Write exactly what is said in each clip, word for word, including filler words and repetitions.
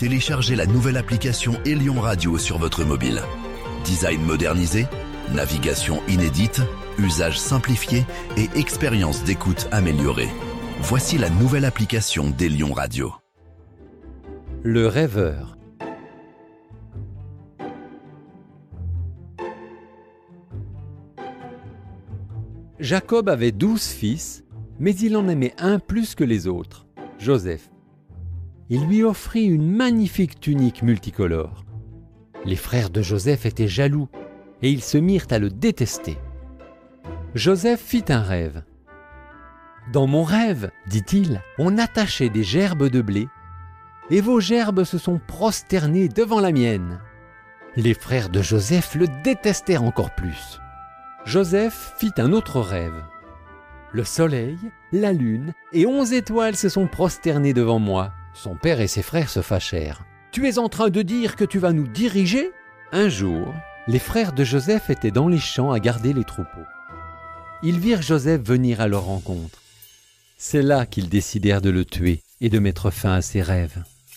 téléchargez la nouvelle application Elion Radio sur votre mobile. Design modernisé, navigation inédite, usage simplifié et expérience d'écoute améliorée. Voici la nouvelle application d'Elion Radio. Le rêveur. Jacob avait douze fils, mais il en aimait un plus que les autres, Joseph. Il lui offrit une magnifique tunique multicolore. Les frères de Joseph étaient jaloux et ils se mirent à le détester. Joseph fit un rêve. « Dans mon rêve, dit-il, on attachait des gerbes de blé et vos gerbes se sont prosternées devant la mienne. » Les frères de Joseph le détestèrent encore plus. Joseph fit un autre rêve. « Le soleil, la lune et onze étoiles se sont prosternés devant moi. » Son père et ses frères se fâchèrent. « Tu es en train de dire que tu vas nous diriger ?» Un jour, les frères de Joseph étaient dans les champs à garder les troupeaux. Ils virent Joseph venir à leur rencontre. C'est là qu'ils décidèrent de le tuer et de mettre fin à ses rêves.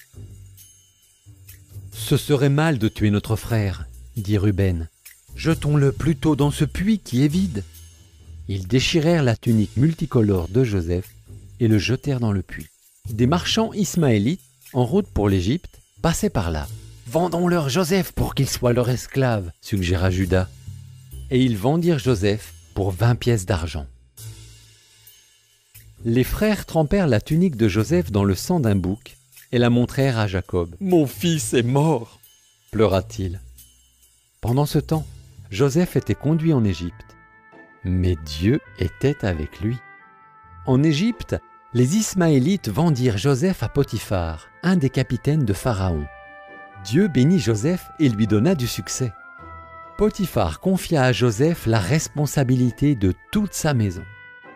« Ce serait mal de tuer notre frère, » dit Ruben. « Jetons-le plutôt dans ce puits qui est vide. » Ils déchirèrent la tunique multicolore de Joseph et le jetèrent dans le puits. Des marchands ismaélites, en route pour l'Égypte, passaient par là. « Vendons-leur Joseph pour qu'il soit leur esclave, » suggéra Judas. Et ils vendirent Joseph pour vingt pièces d'argent. Les frères trempèrent la tunique de Joseph dans le sang d'un bouc et la montrèrent à Jacob. « Mon fils est mort !» pleura-t-il. Pendant ce temps, Joseph était conduit en Égypte. Mais Dieu était avec lui. En Égypte, les Ismaélites vendirent Joseph à Potiphar, un des capitaines de Pharaon. Dieu bénit Joseph et lui donna du succès. Potiphar confia à Joseph la responsabilité de toute sa maison.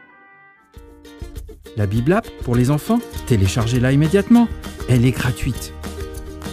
La Bible App pour les enfants, téléchargez-la immédiatement. Elle est gratuite.